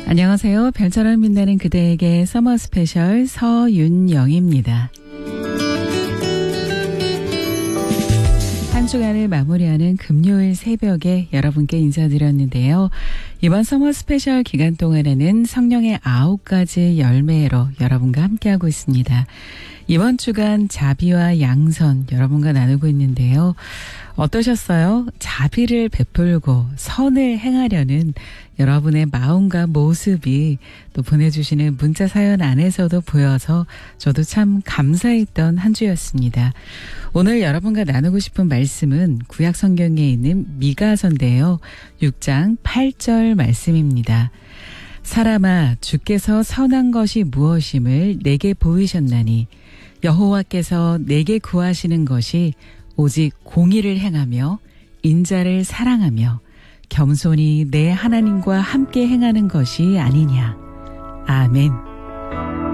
안녕하세요. 별처럼 빛나는 그대에게 서머 스페셜 서윤영입니다. 한 주간을 마무리하는 금요일 새벽에 여러분께 인사드렸는데요. 이번 서머 스페셜 기간 동안에는 성령의 9가지 열매로 여러분과 함께하고 있습니다. 이번 주간 자비와 양선 여러분과 나누고 있는데요. 어떠셨어요? 자비를 베풀고 선을 행하려는 여러분의 마음과 모습이 또 보내주시는 문자 사연 안에서도 보여서 저도 참 감사했던 한 주였습니다. 오늘 여러분과 나누고 싶은 말씀은 구약 성경에 있는 미가서인데요. 6장 8절 말씀입니다. 사람아, 주께서 선한 것이 무엇임을 내게 보이셨나니 여호와께서 내게 구하시는 것이 오직 공의를 행하며 인자를 사랑하며 겸손히 내 하나님과 함께 행하는 것이 아니냐. 아멘.